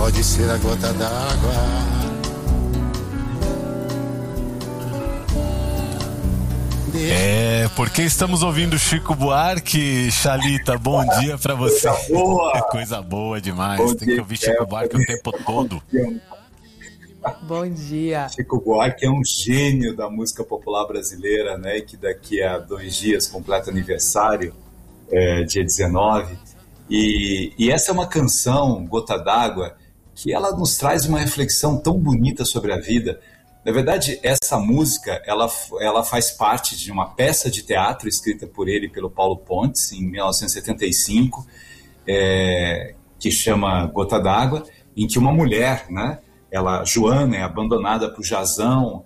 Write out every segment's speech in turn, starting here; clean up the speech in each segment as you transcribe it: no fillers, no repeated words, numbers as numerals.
pode ser a gota d'água. Porque estamos ouvindo Chico Buarque. Chalita, bom dia pra você. Coisa boa. É coisa boa demais. Bom Tem dia, que ouvir Chico Buarque o tempo todo. Bom dia. Chico Buarque é um gênio da música popular brasileira, né? E que daqui a 2 dias completa aniversário, dia 19. E essa é uma canção, Gota d'Água, que ela nos traz uma reflexão tão bonita sobre a vida. Na verdade, essa música, ela faz parte de uma peça de teatro escrita por ele e pelo Paulo Pontes, em 1975, que chama Gota d'Água, em que uma mulher, né, Joana, é abandonada por Jasão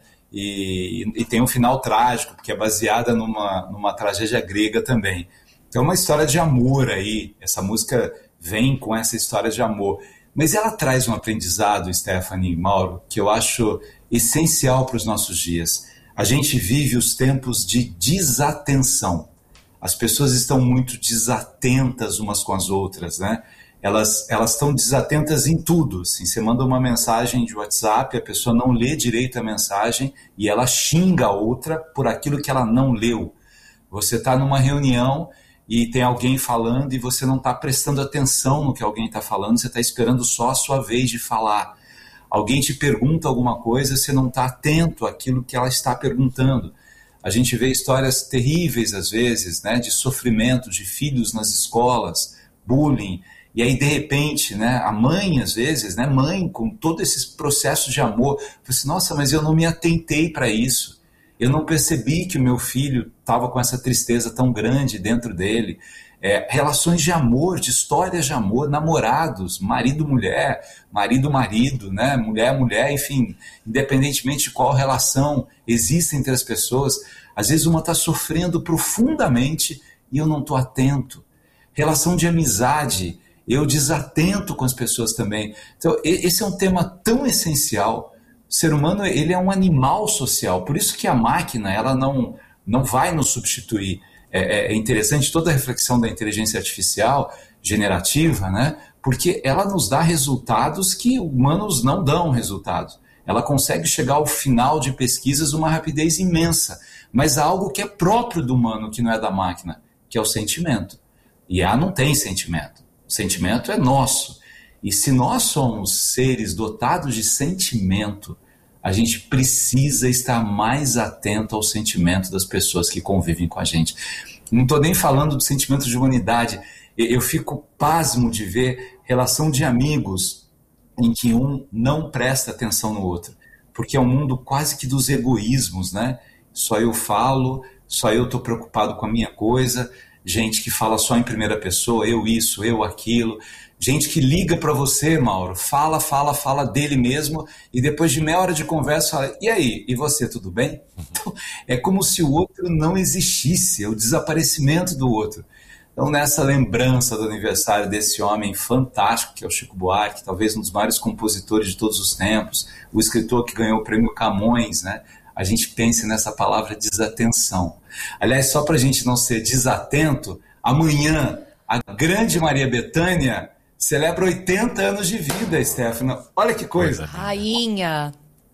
e tem um final trágico, porque é baseada numa tragédia grega também. Então é uma história de amor aí, essa música vem com essa história de amor. Mas ela traz um aprendizado, Stephanie e Mauro, que eu acho essencial para os nossos dias. A gente vive os tempos de desatenção. As pessoas estão muito desatentas umas com as outras, né? Elas estão desatentas em tudo. Assim, você manda uma mensagem de WhatsApp, a pessoa não lê direito a mensagem e ela xinga a outra por aquilo que ela não leu. Você está numa reunião e tem alguém falando e você não está prestando atenção no que alguém está falando, você está esperando só a sua vez de falar. Alguém te pergunta alguma coisa, você não está atento àquilo que ela está perguntando. A gente vê histórias terríveis, às vezes, né, de sofrimento de filhos nas escolas, bullying, e aí, de repente, né, a mãe, às vezes, né, mãe com todo esse processo de amor, fala assim, nossa, mas eu não me atentei para isso. Eu não percebi que o meu filho estava com essa tristeza tão grande dentro dele. Relações de amor, de histórias de amor, namorados, marido-mulher, marido-marido, né? Mulher-mulher, enfim, independentemente de qual relação existe entre as pessoas, às vezes uma está sofrendo profundamente e eu não estou atento. Relação de amizade, eu desatento com as pessoas também. Então, esse é um tema tão essencial. O ser humano, ele é um animal social, por isso que a máquina, ela não vai nos substituir. É interessante toda a reflexão da inteligência artificial generativa, né? Porque ela nos dá resultados que humanos não dão resultados. Ela consegue chegar ao final de pesquisas numa rapidez imensa, mas há algo que é próprio do humano, que não é da máquina, que é o sentimento. E não tem sentimento. O sentimento é nosso. E se nós somos seres dotados de sentimento, a gente precisa estar mais atento ao sentimento das pessoas que convivem com a gente. Não estou nem falando do sentimento de humanidade. Eu fico pasmo de ver relação de amigos em que um não presta atenção no outro. Porque é um mundo quase que dos egoísmos, né? Só eu falo, só eu estou preocupado com a minha coisa. Gente que fala só em primeira pessoa, eu isso, eu aquilo. Gente que liga para você, Mauro, fala dele mesmo e depois de meia hora de conversa fala, e aí, e você, tudo bem? Então, é como se o outro não existisse, é o desaparecimento do outro. Então, nessa lembrança do aniversário desse homem fantástico, que é o Chico Buarque, talvez um dos maiores compositores de todos os tempos, o escritor que ganhou o prêmio Camões, né? A gente pense nessa palavra desatenção. Aliás, só para a gente não ser desatento, amanhã a grande Maria Bethânia celebra 80 anos de vida, Stephanie. Olha que coisa. Rainha.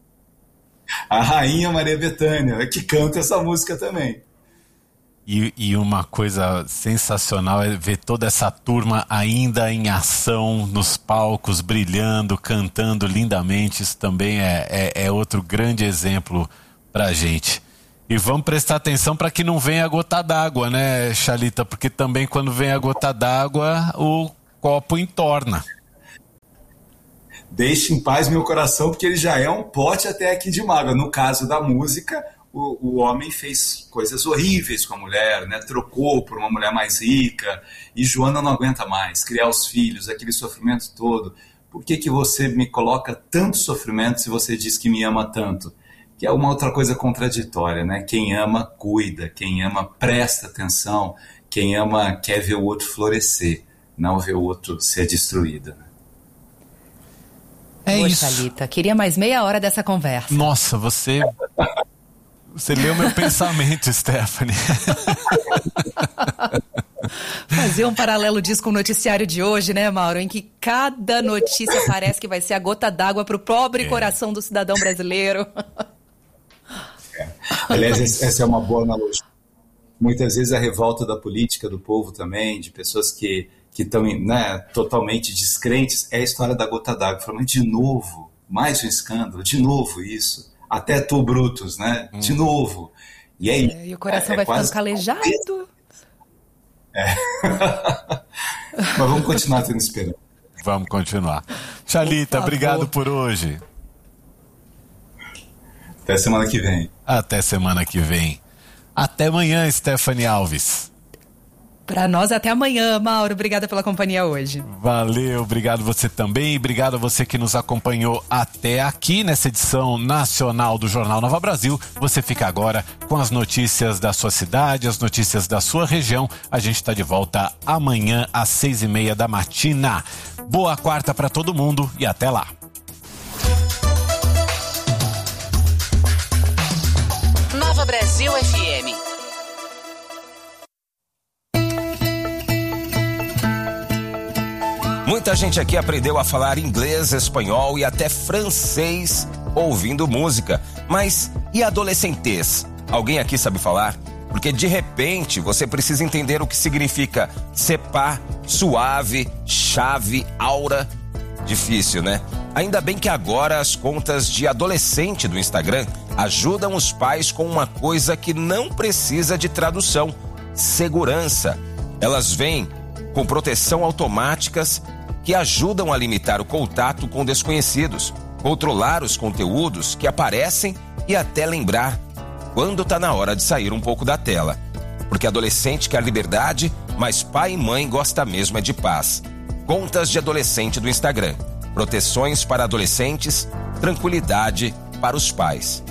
A rainha Maria Bethânia, que canta essa música também. E uma coisa sensacional é ver toda essa turma ainda em ação, nos palcos, brilhando, cantando lindamente. Isso também é outro grande exemplo pra gente. E vamos prestar atenção para que não venha a gota d'água, né, Chalita? Porque também quando vem a gota d'água, o copo entorna. Deixe em paz meu coração, porque ele já é um pote até aqui de mágoa. No caso da música, o homem fez coisas horríveis com a mulher, né? Trocou por uma mulher mais rica, e Joana não aguenta mais, criar os filhos, aquele sofrimento todo. Por que você me coloca tanto sofrimento se você diz que me ama tanto? Que é uma outra coisa contraditória, né? Quem ama, cuida. Quem ama, presta atenção. Quem ama, quer ver o outro florescer, não ver o outro ser destruído. Isso. Chalita, queria mais meia hora dessa conversa. Nossa, você Você leu meu pensamento, Stephanie. Fazer um paralelo disso com o noticiário de hoje, né, Mauro? Em que cada notícia parece que vai ser a gota d'água para o pobre coração do cidadão brasileiro. Aliás, essa é uma boa analogia. Muitas vezes a revolta da política, do povo também, de pessoas que estão, né, totalmente descrentes, é a história da gota d'água. Falando, de novo, mais um escândalo, de novo isso. Até tu, Brutus, né? De novo. E aí, e o coração vai ficando calejado. Mas vamos continuar tendo esperança. Vamos continuar. Thalita, obrigado por hoje. Até semana que vem. Até semana que vem. Até amanhã, Stephanie Alves. Para nós, até amanhã, Mauro. Obrigada pela companhia hoje. Valeu, obrigado você também. E obrigado a você que nos acompanhou até aqui nessa edição nacional do Jornal Nova Brasil. Você fica agora com as notícias da sua cidade, as notícias da sua região. A gente está de volta amanhã às 6:30 da matina. Boa quarta para todo mundo e até lá. Nova Brasil FM. Muita gente aqui aprendeu a falar inglês, espanhol e até francês ouvindo música. Mas e adolescentez? Alguém aqui sabe falar? Porque de repente você precisa entender o que significa sepá, suave, chave, aura. Difícil, né? Ainda bem que agora as contas de adolescente do Instagram ajudam os pais com uma coisa que não precisa de tradução: segurança. Elas vêm com proteção automáticas que ajudam a limitar o contato com desconhecidos, controlar os conteúdos que aparecem e até lembrar quando tá na hora de sair um pouco da tela. Porque adolescente quer liberdade, mas pai e mãe gosta mesmo é de paz. Contas de adolescente do Instagram. Proteções para adolescentes, tranquilidade para os pais.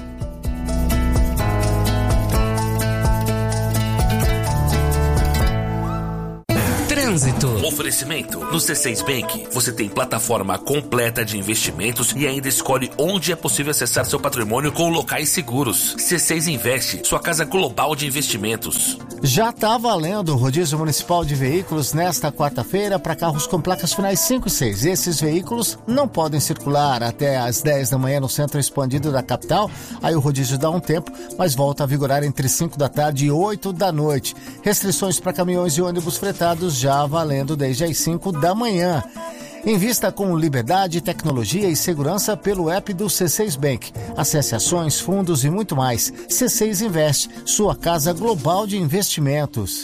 Trânsito. Oferecimento. No C6 Bank, você tem plataforma completa de investimentos e ainda escolhe onde é possível acessar seu patrimônio com locais seguros. C6 Investe, sua casa global de investimentos. Já está valendo o rodízio municipal de veículos nesta quarta-feira para carros com placas finais 5 e 6. Esses veículos não podem circular até às 10 da manhã no centro expandido da capital. Aí o rodízio dá um tempo, mas volta a vigorar entre 5 da tarde e 8 da noite. Restrições para caminhões e ônibus fretados já valendo desde as 5 da manhã. Invista com liberdade, tecnologia e segurança pelo app do C6 Bank. Acesse ações, fundos e muito mais. C6 Investe, sua casa global de investimentos.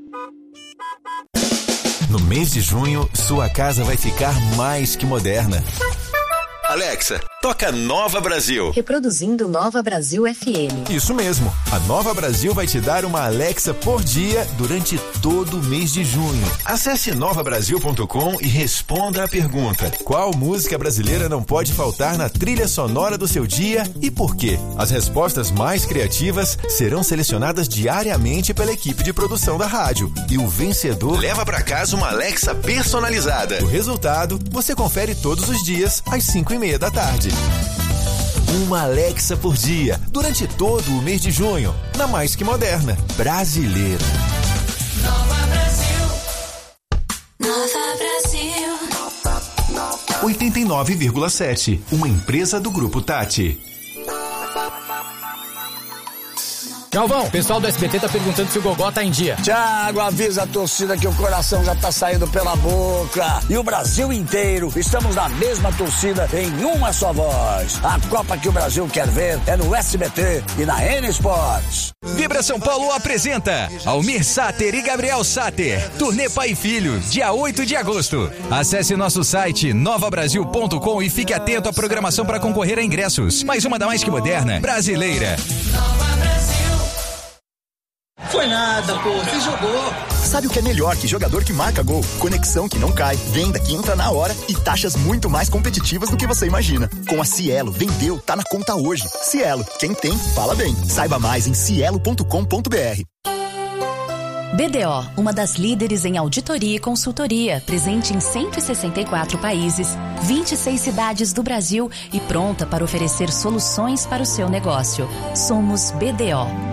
No mês de junho, sua casa vai ficar mais que moderna. Alexa, toca Nova Brasil. Reproduzindo Nova Brasil FM. Isso mesmo. A Nova Brasil vai te dar uma Alexa por dia durante todo o mês de junho. Acesse novabrasil.com e responda a pergunta: qual música brasileira não pode faltar na trilha sonora do seu dia e por quê? As respostas mais criativas serão selecionadas diariamente pela equipe de produção da rádio. E o vencedor leva para casa uma Alexa personalizada. O resultado você confere todos os dias às 5:30 da tarde. Uma Alexa por dia, durante todo o mês de junho, na mais que moderna, brasileira. Nova Brasil. Nova Brasil. 89,7, uma empresa do Grupo Tati. Galvão, o pessoal do SBT tá perguntando se o Gogó tá em dia. Thiago, avisa a torcida que o coração já tá saindo pela boca. E o Brasil inteiro, estamos na mesma torcida em uma só voz. A Copa que o Brasil quer ver é no SBT e na N Sports. Vibra São Paulo apresenta Almir Sater e Gabriel Sater, Turnê Pai e Filho, dia 8 de agosto. Acesse nosso site novabrasil.com e fique atento à programação para concorrer a ingressos. Mais uma da mais que moderna, brasileira. Foi nada, pô, você jogou. Sabe o que é melhor que jogador que marca gol? Conexão que não cai, venda que entra na hora e taxas muito mais competitivas do que você imagina. Com a Cielo, vendeu, tá na conta hoje. Cielo, quem tem, fala bem. Saiba mais em cielo.com.br. BDO, uma das líderes em auditoria e consultoria, presente em 164 países, 26 cidades do Brasil e pronta para oferecer soluções para o seu negócio. Somos BDO.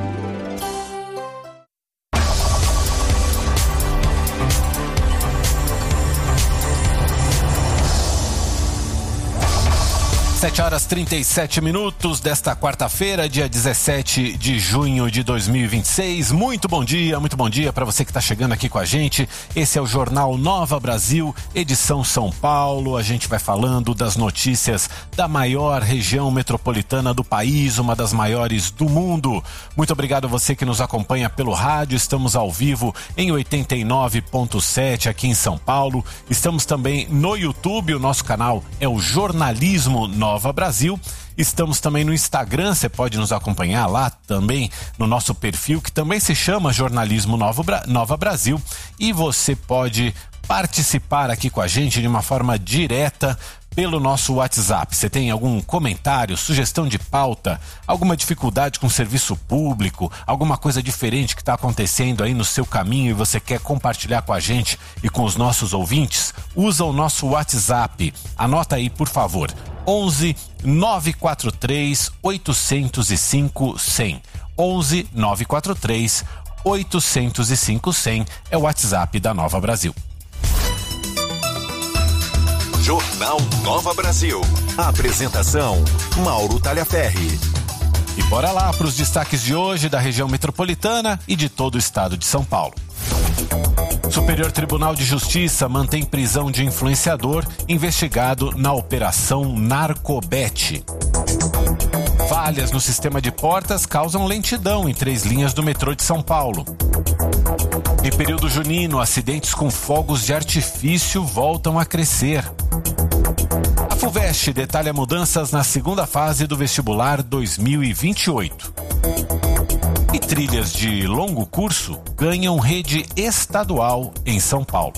7h37 desta quarta-feira, dia 17 de junho de 2026. Muito bom dia para você que está chegando aqui com a gente. Esse é o Jornal Nova Brasil, edição São Paulo. A gente vai falando das notícias da maior região metropolitana do país, uma das maiores do mundo. Muito obrigado a você que nos acompanha pelo rádio. Estamos ao vivo em 89.7 aqui em São Paulo. Estamos também no YouTube. O nosso canal é o Jornalismo Nova Brasil. Estamos também no Instagram, você pode nos acompanhar lá também no nosso perfil, que também se chama Jornalismo Nova Brasil, e você pode participar aqui com a gente de uma forma direta pelo nosso WhatsApp. Você tem algum comentário, sugestão de pauta, alguma dificuldade com o serviço público, alguma coisa diferente que está acontecendo aí no seu caminho e você quer compartilhar com a gente e com os nossos ouvintes? Usa o nosso WhatsApp. Anota aí, por favor. 11 943 805 100. 11 943 805 100 é o WhatsApp da Nova Brasil. Jornal Nova Brasil. Apresentação: Mauro Talhaferri. E bora lá para os destaques de hoje da região metropolitana e de todo o estado de São Paulo. Superior Tribunal de Justiça mantém prisão de influenciador investigado na Operação Narcobet. Falhas no sistema de portas causam lentidão em 3 linhas do metrô de São Paulo. Em período junino, acidentes com fogos de artifício voltam a crescer. A FUVEST detalha mudanças na segunda fase do vestibular 2028. E trilhas de longo curso ganham rede estadual em São Paulo.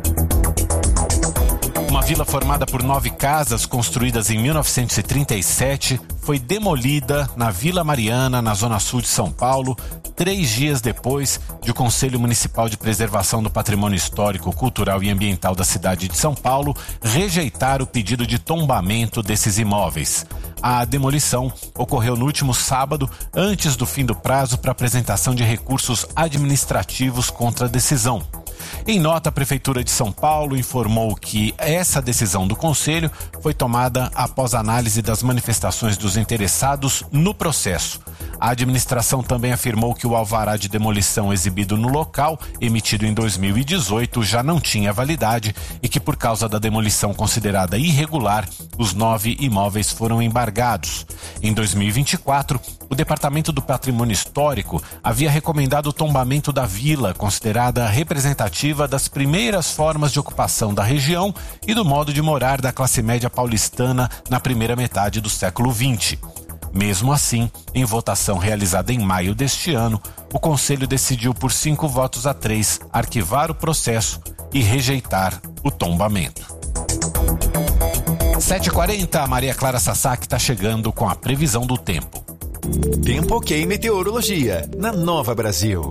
Uma vila formada por 9 casas construídas em 1937 foi demolida na Vila Mariana, na zona sul de São Paulo, 3 dias depois de o Conselho Municipal de Preservação do Patrimônio Histórico, Cultural e Ambiental da cidade de São Paulo rejeitar o pedido de tombamento desses imóveis. A demolição ocorreu no último sábado, antes do fim do prazo para apresentação de recursos administrativos contra a decisão. Em nota, a Prefeitura de São Paulo informou que essa decisão do Conselho foi tomada após análise das manifestações dos interessados no processo. A administração também afirmou que o alvará de demolição exibido no local, emitido em 2018, já não tinha validade e que, por causa da demolição considerada irregular, os 9 imóveis foram embargados. Em 2024, o Departamento do Patrimônio Histórico havia recomendado o tombamento da vila, considerada representativa das primeiras formas de ocupação da região e do modo de morar da classe média paulistana na primeira metade do século XX. Mesmo assim, em votação realizada em maio deste ano, o Conselho decidiu por 5-3 arquivar o processo e rejeitar o tombamento. 7h40, a Maria Clara Sasaki está chegando com a previsão do tempo. Tempo ok meteorologia, na Nova Brasil.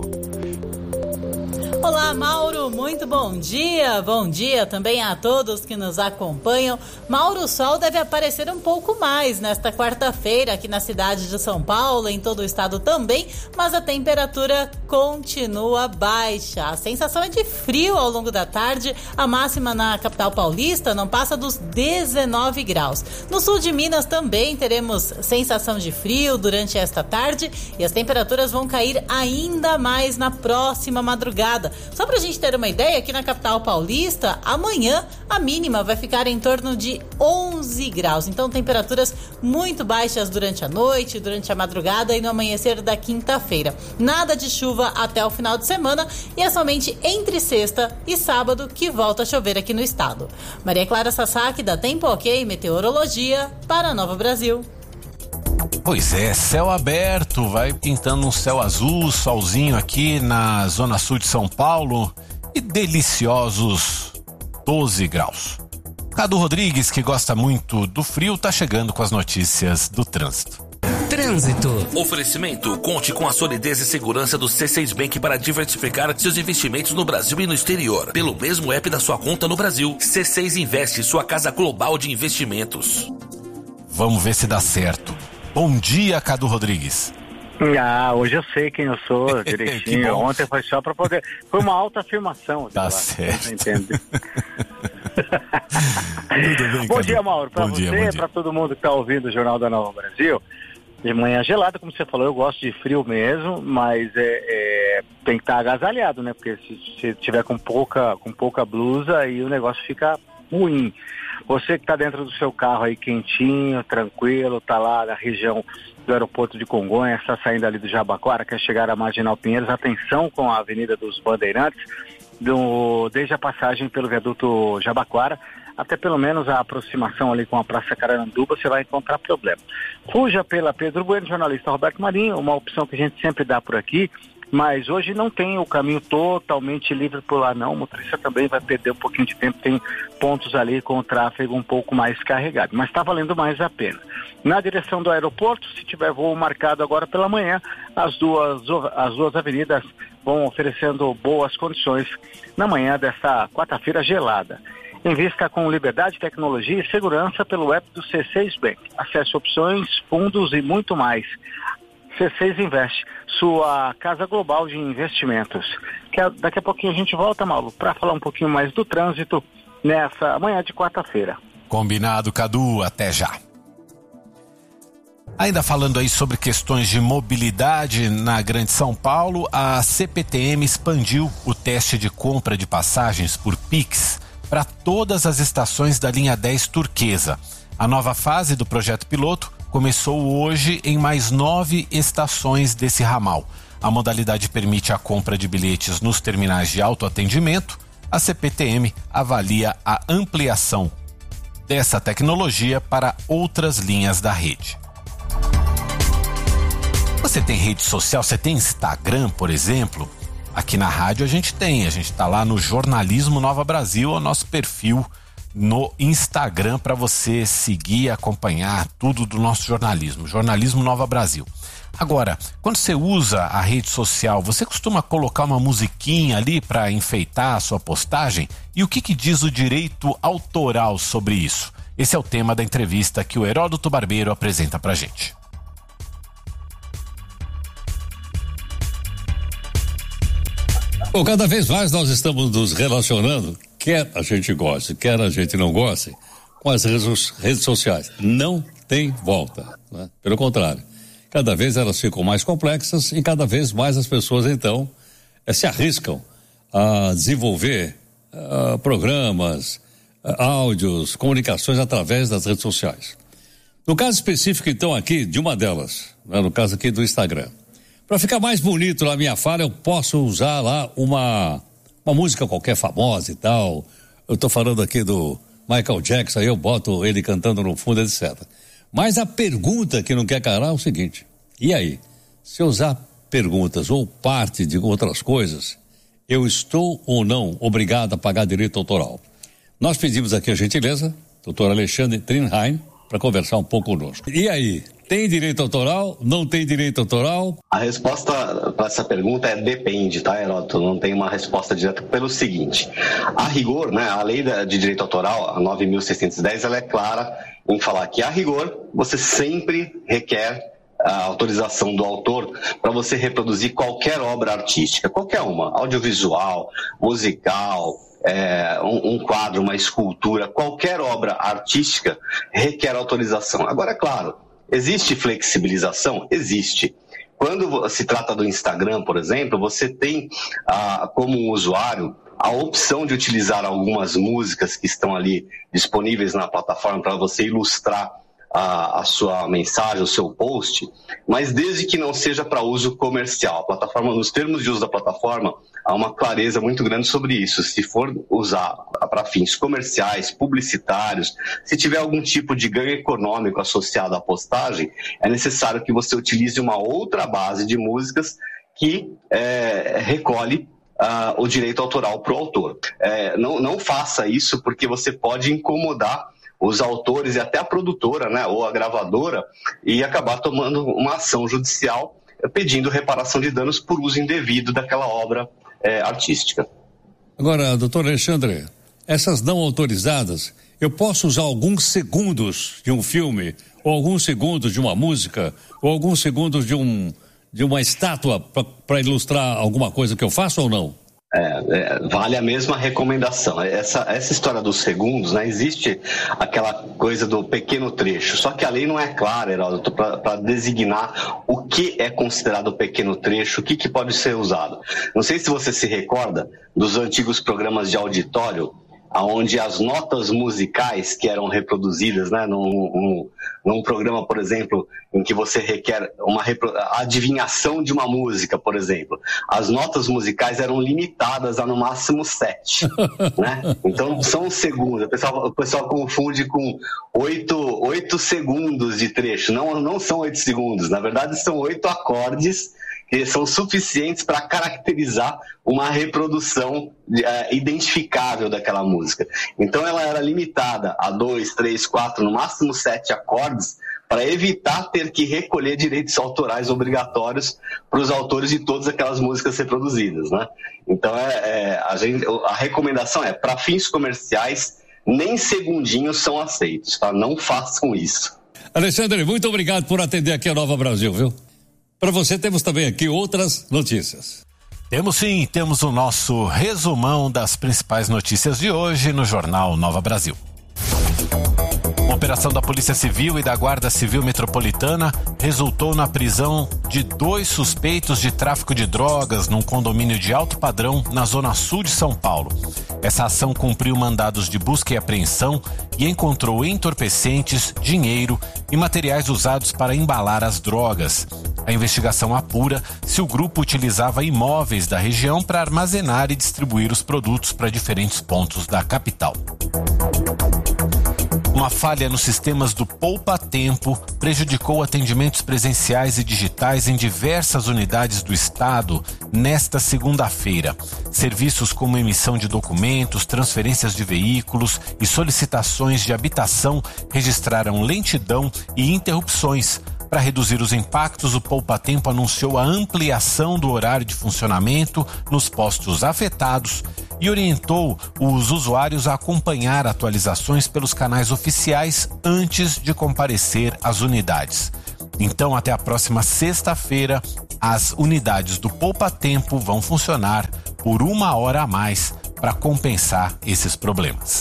Olá, Mauro, muito bom dia. Bom dia também a todos que nos acompanham. Mauro, o sol deve aparecer um pouco mais nesta quarta-feira aqui na cidade de São Paulo, em todo o estado também, mas a temperatura continua baixa. A sensação é de frio ao longo da tarde. A máxima na capital paulista não passa dos 19 graus. No sul de Minas também teremos sensação de frio durante esta tarde e as temperaturas vão cair ainda mais na próxima madrugada. Só pra gente ter uma ideia, aqui na capital paulista, amanhã a mínima vai ficar em torno de 11 graus. Então, temperaturas muito baixas durante a noite, durante a madrugada e no amanhecer da quinta-feira. Nada de chuva até o final de semana e é somente entre sexta e sábado que volta a chover aqui no estado. Maria Clara Sasaki, da Tempo Ok Meteorologia, para Nova Brasil. Pois é, céu aberto, vai pintando um céu azul, solzinho aqui na zona sul de São Paulo e deliciosos 12 graus. Cadu Rodrigues, que gosta muito do frio, tá chegando com as notícias do trânsito. Trânsito. Oferecimento: conte com a solidez e segurança do C6 Bank para diversificar seus investimentos no Brasil e no exterior. Pelo mesmo app da sua conta no Brasil. C6 Investe, sua casa global de investimentos. Vamos ver se dá certo. Bom dia, Cadu Rodrigues. Hoje eu sei quem eu sou direitinho. Ontem foi só para poder... Foi uma autoafirmação. Tá certo. Entende? Tudo bem, Bom dia, Mauro. Para você, dia. para todo mundo que está ouvindo o Jornal da Nova Brasil. De manhã gelada, como você falou, eu gosto de frio mesmo, mas tem que estar agasalhado, né? Porque se tiver com pouca blusa, aí o negócio fica ruim. Você que está dentro do seu carro aí quentinho, tranquilo, está lá na região do aeroporto de Congonhas, está saindo ali do Jabaquara, quer chegar à Marginal Pinheiros, atenção com a Avenida dos Bandeirantes, desde a passagem pelo viaduto Jabaquara, até pelo menos a aproximação ali com a Praça Caranduba, você vai encontrar problema. Fuja pela Pedro Bueno, jornalista Roberto Marinho, uma opção que a gente sempre dá por aqui, mas hoje não tem o caminho totalmente livre por lá não, o motorista também vai perder um pouquinho de tempo, tem pontos ali com o tráfego um pouco mais carregado, mas está valendo mais a pena. Na direção do aeroporto, se tiver voo marcado agora pela manhã, as duas avenidas vão oferecendo boas condições na manhã desta quarta-feira gelada. Invista com liberdade, tecnologia e segurança pelo app do C6 Bank. Acesse opções, fundos e muito mais. C6 Investe, sua casa global de investimentos. Daqui a pouquinho a gente volta, Mauro, para falar um pouquinho mais do trânsito nessa manhã de quarta-feira. Combinado, Cadu. Até já. Ainda falando aí sobre questões de mobilidade na Grande São Paulo, a CPTM expandiu o teste de compra de passagens por Pix para todas as estações da linha 10 turquesa. A nova fase do projeto piloto começou hoje em mais 9 estações desse ramal. A modalidade permite a compra de bilhetes nos terminais de autoatendimento. A CPTM avalia a ampliação dessa tecnologia para outras linhas da rede. Você tem rede social? Você tem Instagram, por exemplo? Aqui na rádio a gente está lá no Jornalismo Nova Brasil, o nosso perfil no Instagram para você seguir e acompanhar tudo do nosso jornalismo, Jornalismo Nova Brasil. Agora, quando você usa a rede social, você costuma colocar uma musiquinha ali para enfeitar a sua postagem? E o que diz o direito autoral sobre isso? Esse é o tema da entrevista que o Heródoto Barbeiro apresenta pra gente. Bom, cada vez mais nós estamos nos relacionando, quer a gente goste, quer a gente não goste, com as redes sociais. Não tem volta, né? Pelo contrário, cada vez elas ficam mais complexas e cada vez mais as pessoas, então, se arriscam a desenvolver programas, áudios, comunicações através das redes sociais. No caso específico, então, aqui, de uma delas, né? No caso aqui do Instagram. Para ficar mais bonito na minha fala, eu posso usar lá uma música qualquer famosa e tal. Eu tô falando aqui do Michael Jackson, aí eu boto ele cantando no fundo, etc. Mas a pergunta que não quer calar é o seguinte: e aí? Se eu usar perguntas ou parte de outras coisas, eu estou ou não obrigado a pagar direito autoral? Nós pedimos aqui a gentileza, doutor Alexandre Trinheim, para conversar um pouco conosco. E aí? Tem direito autoral? Não tem direito autoral? A resposta para essa pergunta é depende, tá, Heródoto? Não tem uma resposta direta pelo seguinte. A rigor, né, a lei de direito autoral, a 9.610, ela é clara em falar que, a rigor, você sempre requer a autorização do autor para você reproduzir qualquer obra artística, qualquer uma, audiovisual, musical, um quadro, uma escultura, qualquer obra artística requer autorização. Agora, é claro, existe flexibilização? Existe. Quando se trata do Instagram, por exemplo, você tem como usuário a opção de utilizar algumas músicas que estão ali disponíveis na plataforma para você ilustrar a sua mensagem, o seu post, mas desde que não seja para uso comercial. A plataforma, nos termos de uso da plataforma, há uma clareza muito grande sobre isso. Se for usar para fins comerciais, publicitários, se tiver algum tipo de ganho econômico associado à postagem, é necessário que você utilize uma outra base de músicas que recolhe o direito autoral para o autor. Não faça isso, porque você pode incomodar os autores e até a produtora, né, ou a gravadora, e acabar tomando uma ação judicial pedindo reparação de danos por uso indevido daquela obra artística. Agora, doutor Alexandre, essas não autorizadas, eu posso usar alguns segundos de um filme, ou alguns segundos de uma música, ou alguns segundos de uma estátua para ilustrar alguma coisa que eu faço ou não? Vale a mesma recomendação. Essa história dos segundos, né? Existe aquela coisa do pequeno trecho, só que a lei não é clara, Heródoto, para designar o que é considerado pequeno trecho, o que pode ser usado. Não sei se você se recorda dos antigos programas de auditório, onde as notas musicais que eram reproduzidas, né, num programa, por exemplo, em que você requer a adivinhação de uma música, por exemplo, as notas musicais eram limitadas a no máximo 7, né? Então são segundos, o pessoal confunde com 8 segundos de trecho, não são 8 segundos, na verdade são 8 acordes que são suficientes para caracterizar uma reprodução identificável daquela música. Então ela era limitada a 2, 3, 4, no máximo 7 acordes, para evitar ter que recolher direitos autorais obrigatórios para os autores de todas aquelas músicas reproduzidas, né? Então a recomendação é, para fins comerciais, nem segundinhos são aceitos, tá? Não façam isso. Alexandre, muito obrigado por atender aqui a Nova Brasil, viu? Para você, temos também aqui outras notícias. Temos sim, temos o nosso resumão das principais notícias de hoje no Jornal Nova Brasil. Uma operação da Polícia Civil e da Guarda Civil Metropolitana resultou na prisão de 2 suspeitos de tráfico de drogas num condomínio de alto padrão na zona sul de São Paulo. Essa ação cumpriu mandados de busca e apreensão e encontrou entorpecentes, dinheiro e materiais usados para embalar as drogas. A investigação apura se o grupo utilizava imóveis da região para armazenar e distribuir os produtos para diferentes pontos da capital. Uma falha nos sistemas do Poupa Tempo prejudicou atendimentos presenciais e digitais em diversas unidades do estado nesta segunda-feira. Serviços como emissão de documentos, transferências de veículos e solicitações de habitação registraram lentidão e interrupções. Para reduzir os impactos, o Poupa Tempo anunciou a ampliação do horário de funcionamento nos postos afetados e orientou os usuários a acompanhar atualizações pelos canais oficiais antes de comparecer às unidades. Então, até a próxima sexta-feira, as unidades do Poupa Tempo vão funcionar por 1 hora a mais para compensar esses problemas.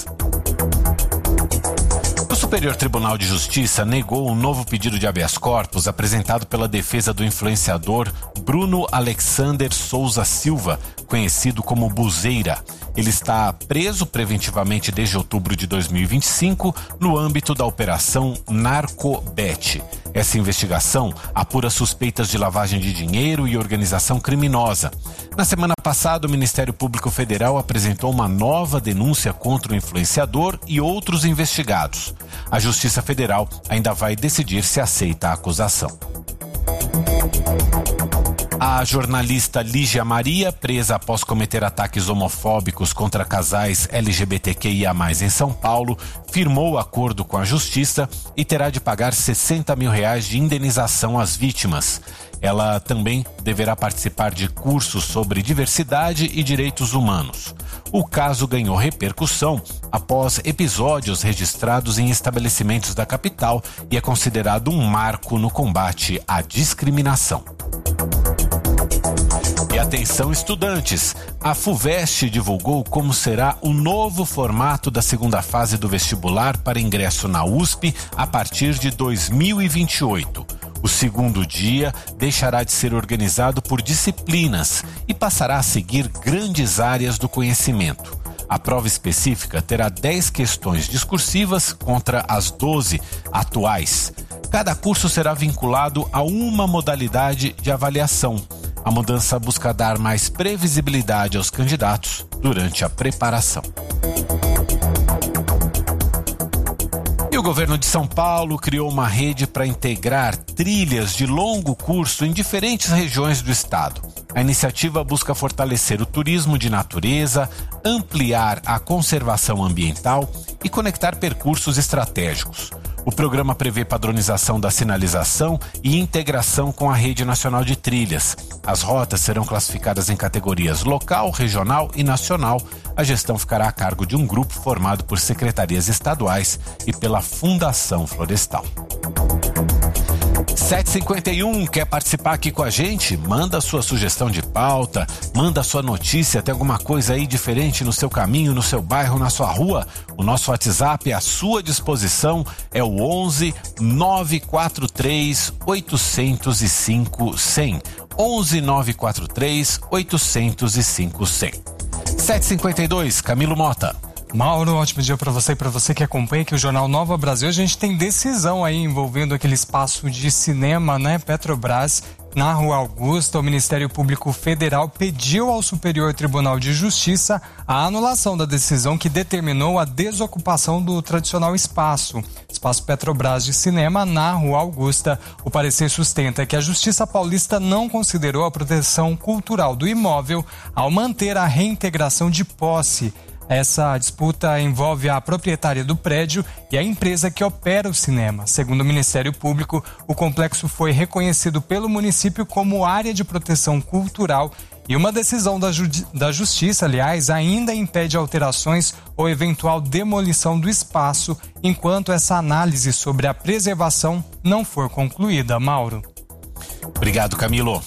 O Superior Tribunal de Justiça negou um novo pedido de habeas corpus apresentado pela defesa do influenciador Bruno Alexander Souza Silva, conhecido como Buzeira. Ele está preso preventivamente desde outubro de 2025 no âmbito da Operação Narcobet. Essa investigação apura suspeitas de lavagem de dinheiro e organização criminosa. Na semana passada, o Ministério Público Federal apresentou uma nova denúncia contra o influenciador e outros investigados. A Justiça Federal ainda vai decidir se aceita a acusação. A jornalista Lígia Maria, presa após cometer ataques homofóbicos contra casais LGBTQIA+, em São Paulo, firmou acordo com a Justiça e terá de pagar R$60 mil de indenização às vítimas. Ela também deverá participar de cursos sobre diversidade e direitos humanos. O caso ganhou repercussão após episódios registrados em estabelecimentos da capital e é considerado um marco no combate à discriminação. E atenção, estudantes! A FUVEST divulgou como será o novo formato da segunda fase do vestibular para ingresso na USP a partir de 2028. O segundo dia deixará de ser organizado por disciplinas e passará a seguir grandes áreas do conhecimento. A prova específica terá 10 questões discursivas contra as 12 atuais. Cada curso será vinculado a uma modalidade de avaliação. A mudança busca dar mais previsibilidade aos candidatos durante a preparação. E o governo de São Paulo criou uma rede para integrar trilhas de longo curso em diferentes regiões do estado. A iniciativa busca fortalecer o turismo de natureza, ampliar a conservação ambiental e conectar percursos estratégicos. O programa prevê padronização da sinalização e integração com a Rede Nacional de Trilhas. As rotas serão classificadas em categorias local, regional e nacional. A gestão ficará a cargo de um grupo formado por secretarias estaduais e pela Fundação Florestal. 7h51, quer participar aqui com a gente? Manda a sua sugestão de pauta, manda a sua notícia, tem alguma coisa aí diferente no seu caminho, no seu bairro, na sua rua? O nosso WhatsApp é à sua disposição, é o 11 943 805 100. 11 943 805 100. 7h52, Camilo Mota. Mauro, ótimo dia para você e para você que acompanha aqui o Jornal Nova Brasil. A gente tem decisão aí envolvendo aquele espaço de cinema, né? Petrobras, na Rua Augusta. O Ministério Público Federal pediu ao Superior Tribunal de Justiça a anulação da decisão que determinou a desocupação do tradicional espaço Petrobras de cinema na Rua Augusta. O parecer sustenta que a Justiça Paulista não considerou a proteção cultural do imóvel ao manter a reintegração de posse. Essa disputa envolve a proprietária do prédio e a empresa que opera o cinema. Segundo o Ministério Público, o complexo foi reconhecido pelo município como área de proteção cultural e uma decisão da Justiça, aliás, ainda impede alterações ou eventual demolição do espaço, enquanto essa análise sobre a preservação não for concluída. Mauro. Obrigado, Camilo.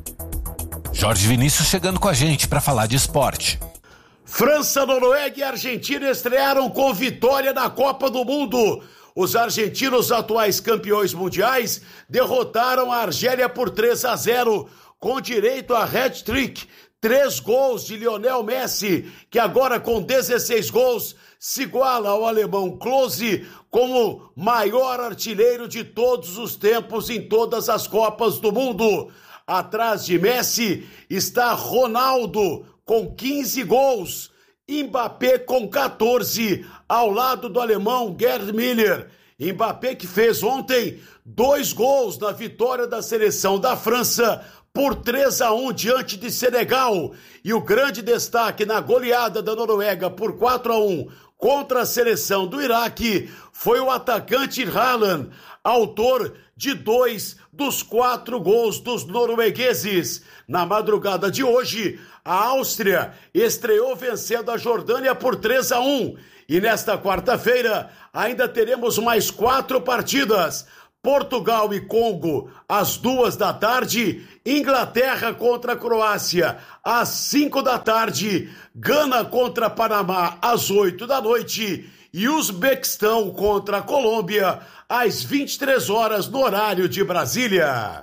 Jorge Vinícius chegando com a gente para falar de esporte. França, Noruega e Argentina estrearam com vitória na Copa do Mundo. Os argentinos, atuais campeões mundiais, derrotaram a Argélia por 3-0, com direito a hat-trick. 3 gols de Lionel Messi, que agora com 16 gols se iguala ao alemão Klose como maior artilheiro de todos os tempos em todas as Copas do Mundo. Atrás de Messi está Ronaldo, com 15 gols, Mbappé com 14, ao lado do alemão Gerd Müller. Mbappé que fez ontem 2 gols na vitória da seleção da França por 3-1 diante de Senegal. E o grande destaque na goleada da Noruega por 4-1 contra a seleção do Iraque foi o atacante Haaland, autor de 2 dos 4 gols dos noruegueses. Na madrugada de hoje, a Áustria estreou vencendo a Jordânia por 3-1. E nesta quarta-feira ainda teremos mais 4 partidas. Portugal e Congo às 14h, Inglaterra contra a Croácia às 17h, Gana contra Panamá às 20h e Uzbequistão contra a Colômbia às 23h no horário de Brasília.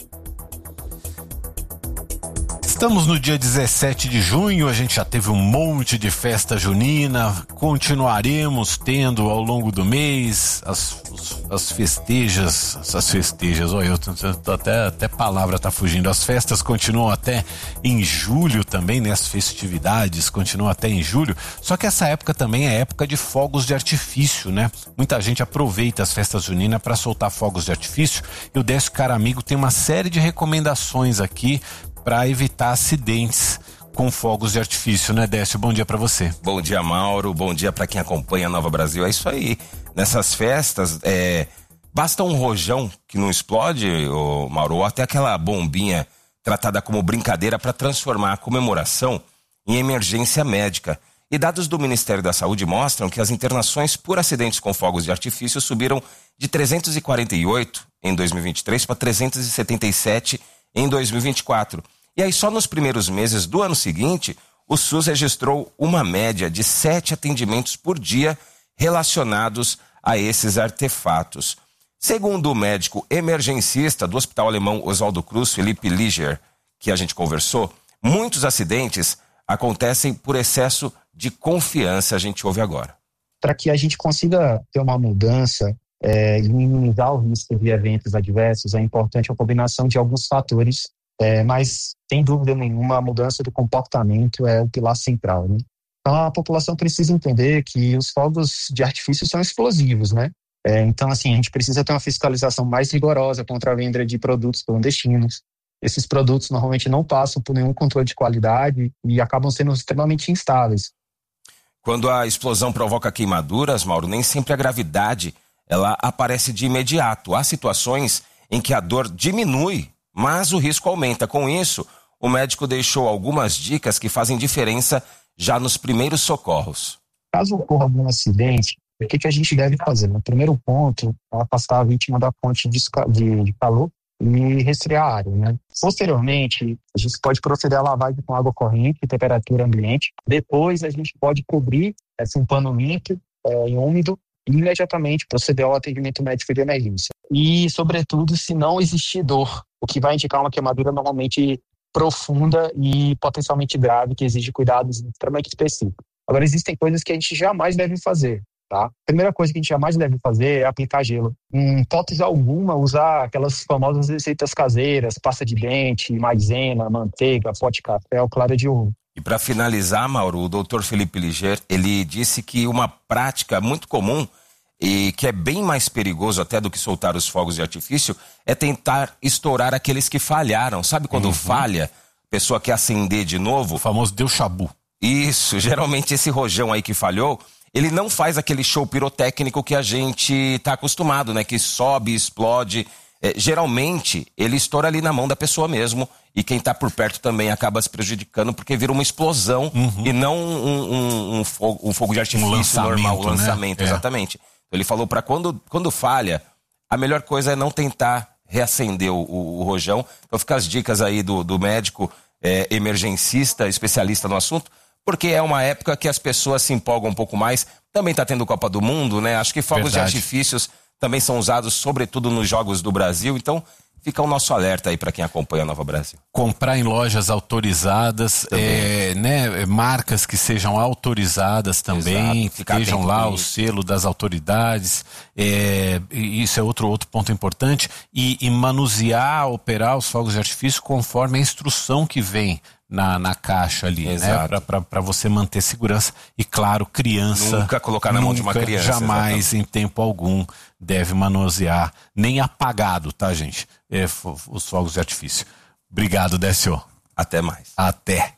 Estamos no dia 17 de junho, a gente já teve um monte de festa junina, continuaremos tendo ao longo do mês as festejas, olha, eu tô até palavra tá fugindo, as festas continuam até em julho também, né? As festividades continuam até em julho, só que essa época também é época de fogos de artifício, né? Muita gente aproveita as festas juninas para soltar fogos de artifício e o Décio Caramigo tem uma série de recomendações aqui para evitar acidentes com fogos de artifício, né, Décio? Bom dia para você. Bom dia, Mauro. Bom dia para quem acompanha a Nova Brasil. É isso aí. Nessas festas, basta um rojão que não explode, Mauro, ou até aquela bombinha tratada como brincadeira para transformar a comemoração em emergência médica. E dados do Ministério da Saúde mostram que as internações por acidentes com fogos de artifício subiram de 348 em 2023 para 377 em 2024. E aí só nos primeiros meses do ano seguinte, o SUS registrou uma média de 7 atendimentos por dia relacionados a esses artefatos. Segundo o médico emergencista do Hospital Alemão Oswaldo Cruz, Felipe Liger, que a gente conversou, muitos acidentes acontecem por excesso de confiança. A gente ouve agora. Para que a gente consiga ter uma mudança e minimizar o risco de eventos adversos, é importante a combinação de alguns fatores, mas, sem dúvida nenhuma, a mudança do comportamento é o pilar central, né? Então, a população precisa entender que os fogos de artifício são explosivos, né? Então, assim, a gente precisa ter uma fiscalização mais rigorosa contra a venda de produtos clandestinos. Esses produtos normalmente não passam por nenhum controle de qualidade e acabam sendo extremamente instáveis. Quando a explosão provoca queimaduras, Mauro, nem sempre a gravidade ela aparece de imediato. Há situações em que a dor diminui, mas o risco aumenta. Com isso, o médico deixou algumas dicas que fazem diferença já nos primeiros socorros. Caso ocorra algum acidente, o que a gente deve fazer? No primeiro ponto, afastar a vítima da fonte de calor e resfriar a área, né? Posteriormente, a gente pode proceder à lavagem com água corrente e temperatura ambiente. Depois, a gente pode cobrir um pano limpo e úmido e imediatamente proceder ao atendimento médico de emergência. E, sobretudo, se não existir dor, o que vai indicar uma queimadura normalmente profunda e potencialmente grave, que exige cuidados extremamente específicos. Agora, existem coisas que a gente jamais deve fazer, tá? A primeira coisa que a gente jamais deve fazer é aplicar gelo. Em hipótese alguma, usar aquelas famosas receitas caseiras, pasta de dente, maisena, manteiga, pó de café ou clara de ovo. E para finalizar, Mauro, o Dr. Felipe Liger, ele disse que uma prática muito comum e que é bem mais perigoso até do que soltar os fogos de artifício é tentar estourar aqueles que falharam. Sabe quando falha, a pessoa quer acender de novo? O famoso deu chabu. Isso, geralmente esse rojão aí que falhou, ele não faz aquele show pirotécnico que a gente tá acostumado, né? Que sobe, explode. Geralmente, ele estoura ali na mão da pessoa mesmo e quem tá por perto também acaba se prejudicando porque vira uma explosão e não um fogo de artifício normal, um lançamento, né? Exatamente. Então, ele falou para quando falha, a melhor coisa é não tentar reacender o rojão. Então fica as dicas aí do médico emergencista, especialista no assunto, porque é uma época que as pessoas se empolgam um pouco mais. Também tá tendo Copa do Mundo, né? Acho que fogos de artifícios também são usados sobretudo nos Jogos do Brasil, então fica o nosso alerta aí para quem acompanha a Nova Brasil. Comprar em lojas autorizadas, né, marcas que sejam autorizadas também, que estejam lá o selo das autoridades, isso é outro ponto importante, e manusear, operar os fogos de artifício conforme a instrução que vem na caixa ali, né? Para você manter segurança. E claro, criança... Nunca colocar na mão de uma criança. Jamais, em tempo algum, deve manusear, nem apagado, tá, gente? Os fogos de artifício. Obrigado, Décio. Até mais. Até.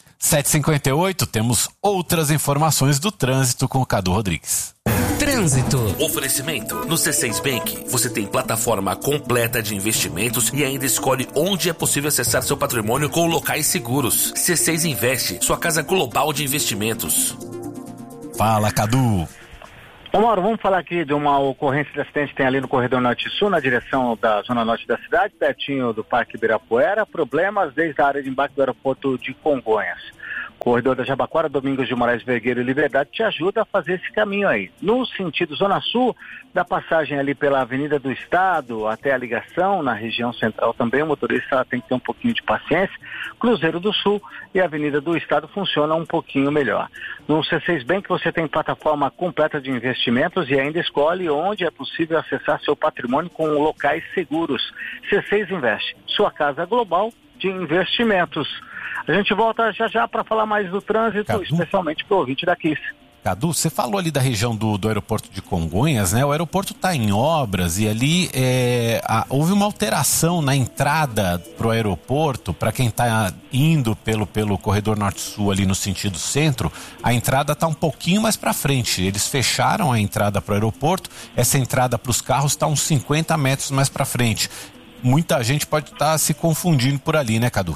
7h58, temos outras informações do trânsito com o Cadu Rodrigues. Trânsito. Oferecimento. No C6 Bank, você tem plataforma completa de investimentos e ainda escolhe onde é possível acessar seu patrimônio com locais seguros. C6 Investe, sua casa global de investimentos. Fala, Cadu. Ô Mauro, vamos falar aqui de uma ocorrência de acidente que tem ali no corredor Norte-Sul, na direção da zona norte da cidade, pertinho do Parque Ibirapuera. Problemas desde a área de embarque do aeroporto de Congonhas. Corredor da Jabaquara, Domingos de Moraes Vergueiro e Liberdade te ajuda a fazer esse caminho aí. No sentido Zona Sul, da passagem ali pela Avenida do Estado até a ligação na região central também, o motorista tem que ter um pouquinho de paciência. Cruzeiro do Sul e a Avenida do Estado funcionam um pouquinho melhor. No C6 Bank você tem plataforma completa de investimentos e ainda escolhe onde é possível acessar seu patrimônio com locais seguros. C6 Investe, sua casa global de investimentos. A gente volta já para falar mais do trânsito, Cadu, especialmente para o ouvinte da Kiss. Cadu, você falou ali da região do aeroporto de Congonhas, né? O aeroporto está em obras e ali houve uma alteração na entrada para o aeroporto. Para quem está indo pelo corredor norte-sul ali no sentido centro, a entrada está um pouquinho mais para frente. Eles fecharam a entrada para o aeroporto, essa entrada para os carros está uns 50 metros mais para frente. Muita gente pode estar se confundindo por ali, né, Cadu?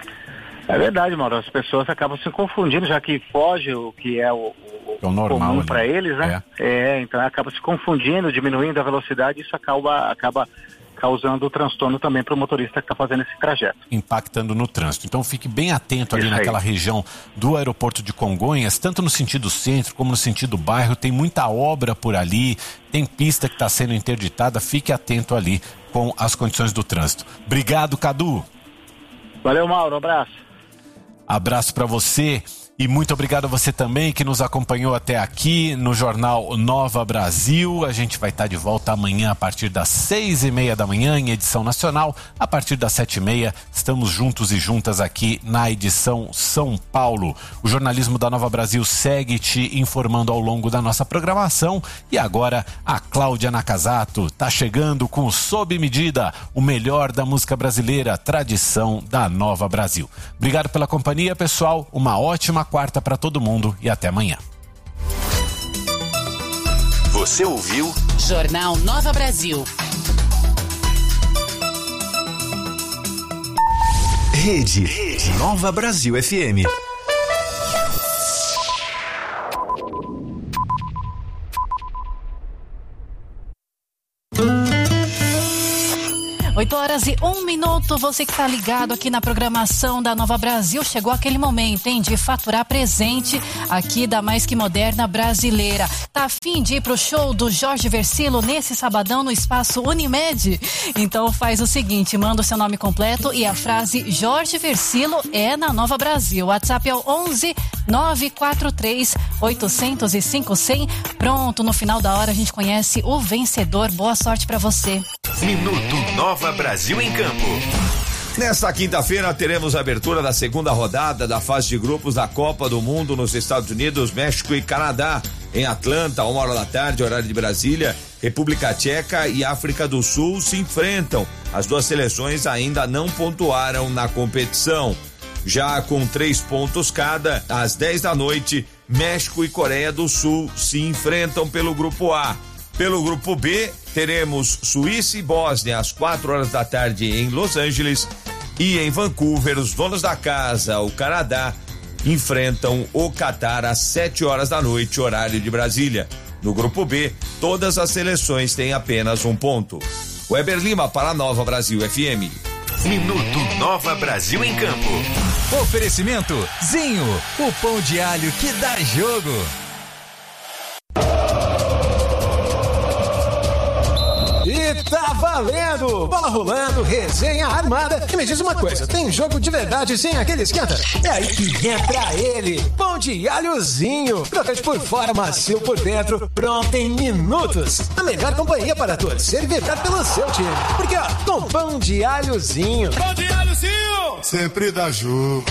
É verdade, Mauro. As pessoas acabam se confundindo, já que foge o que é o normal comum para eles, né? Então acaba se confundindo, diminuindo a velocidade, e isso acaba causando transtorno também para o motorista que está fazendo esse trajeto. Impactando no trânsito. Então fique bem atento ali naquela região do aeroporto de Congonhas, tanto no sentido centro como no sentido bairro. Tem muita obra por ali, tem pista que está sendo interditada. Fique atento ali com as condições do trânsito. Obrigado, Cadu. Valeu, Mauro. Um abraço. Abraço para você e muito obrigado a você também que nos acompanhou até aqui no Jornal Nova Brasil. A gente vai estar de volta amanhã a partir das 6h30 da manhã em edição nacional. A partir das 7h30 estamos juntos e juntas aqui na edição São Paulo. O jornalismo da Nova Brasil segue te informando ao longo da nossa programação. E agora a Cláudia Nakazato está chegando com Sob Medida, o melhor da música brasileira, tradição da Nova Brasil. Obrigado pela companhia, pessoal. Uma ótima quarta para todo mundo e até amanhã. Você ouviu? Jornal Nova Brasil. Rede Nova Brasil FM. 8h01. Você que tá ligado aqui na programação da Nova Brasil, chegou aquele momento, hein, de faturar presente aqui da Mais Que Moderna Brasileira. Tá afim de ir pro show do Jorge Versilo nesse sabadão no espaço Unimed? Então faz o seguinte, manda o seu nome completo e a frase Jorge Versilo é na Nova Brasil. WhatsApp é o 11 943 805 100. Pronto, no final da hora a gente conhece o vencedor. Boa sorte pra você. Minuto Nova Brasil em Campo. Nesta quinta-feira teremos a abertura da segunda rodada da fase de grupos da Copa do Mundo nos Estados Unidos, México e Canadá. Em Atlanta, 1h, horário de Brasília, República Tcheca e África do Sul se enfrentam. As duas seleções ainda não pontuaram na competição. Já com 3 pontos cada, às 10 da noite, México e Coreia do Sul se enfrentam pelo grupo A. Pelo grupo B, teremos Suíça e Bósnia às 4h em Los Angeles, e em Vancouver, os donos da casa, o Canadá, enfrentam o Catar às 7h da noite, horário de Brasília. No grupo B, todas as seleções têm apenas 1 ponto. Weber Lima para a Nova Brasil FM. Minuto Nova Brasil em Campo. Oferecimento Zinho, o pão de alho que dá jogo. E tá valendo! Bola rolando, resenha armada. E me diz uma coisa, tem jogo de verdade sem aquele esquenta? É aí que entra ele, pão de alhozinho. Crocante por fora, macio por dentro, pronto em minutos. A melhor companhia para torcer e vibrar pelo seu time. Porque ó, com pão de alhozinho. Pão de alhozinho! Sempre dá jogo.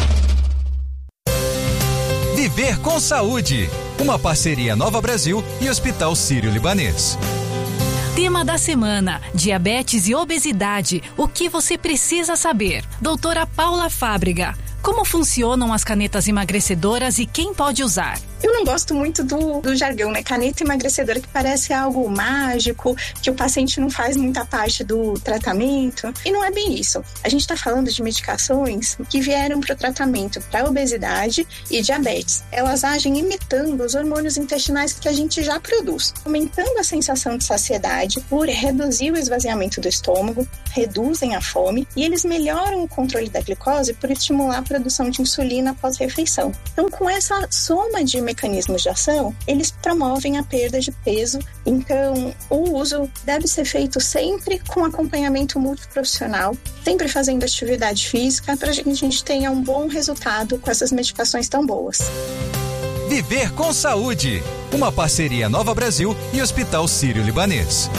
Viver com Saúde. Uma parceria Nova Brasil e Hospital Sírio-Libanês. Tema da semana: diabetes e obesidade. O que você precisa saber? Doutora Paula Fábrega. Como funcionam as canetas emagrecedoras e quem pode usar? Eu não gosto muito do jargão, né? Caneta emagrecedora, que parece algo mágico, que o paciente não faz muita parte do tratamento. E não é bem isso. A gente está falando de medicações que vieram para o tratamento para obesidade e diabetes. Elas agem imitando os hormônios intestinais que a gente já produz, aumentando a sensação de saciedade por reduzir o esvaziamento do estômago, reduzem a fome e eles melhoram o controle da glicose por estimular a produção de insulina após refeição. Então, com essa soma de mecanismos de ação, eles promovem a perda de peso. Então, o uso deve ser feito sempre com acompanhamento multiprofissional, sempre fazendo atividade física, para que a gente tenha um bom resultado com essas medicações tão boas. Viver com Saúde. Uma parceria Nova Brasil e Hospital Sírio-Libanês.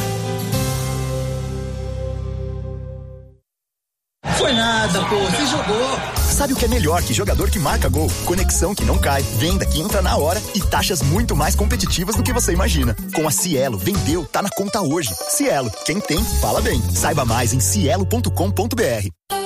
Foi nada, pô, você jogou. Sabe o que é melhor que jogador que marca gol? Conexão que não cai, venda que entra na hora e taxas muito mais competitivas do que você imagina. Com a Cielo, vendeu, tá na conta hoje. Cielo, quem tem, fala bem. Saiba mais em cielo.com.br.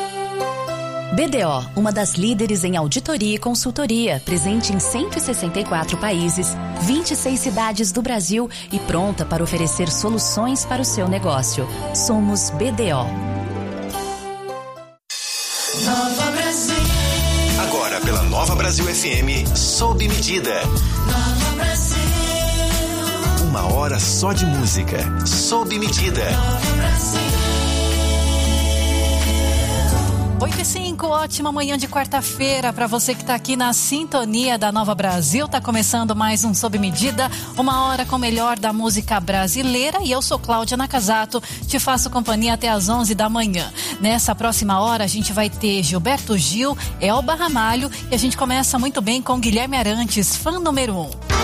BDO, uma das líderes em auditoria e consultoria, presente em 164 países, 26 cidades do Brasil e pronta para oferecer soluções para o seu negócio. Somos BDO. Nova Brasil. Agora pela Nova Brasil FM, sob medida. Nova Brasil. 1 hora só de música, sob medida. Nova Brasil. 8h05, ótima manhã de quarta-feira para você que está aqui na sintonia da Nova Brasil. Tá começando mais um Sob Medida, 1 hora com o melhor da música brasileira, e eu sou Cláudia Nakazato, te faço companhia até às 11 da manhã. Nessa próxima hora a gente vai ter Gilberto Gil, Elba Ramalho, e a gente começa muito bem com Guilherme Arantes, fã número 1.